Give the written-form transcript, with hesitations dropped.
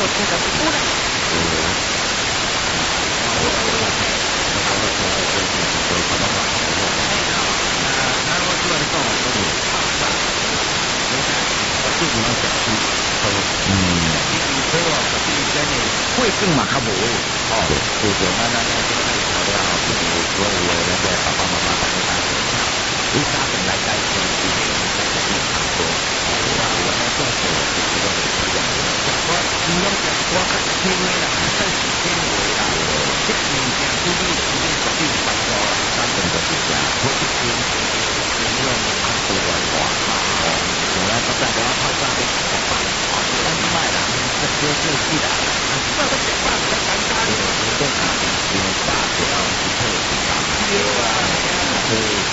做出的不多呢。会更嘛较无哦，就是咱这个爱考了，就是所有的那个爸爸妈妈大家大家你家庭来带动一点，大家一起做，那我们政府就是说是这样的，我不用讲，我看听的啦，看是听的啦，这物件注意注意注意帮助啦，咱们就是讲，我一听，我用看不完话哦，我来不在我要拍照的好办，好，咱卖啦，这些就是啦。那个讲话比较尴尬的，都是大条，是特别大，对啊，对。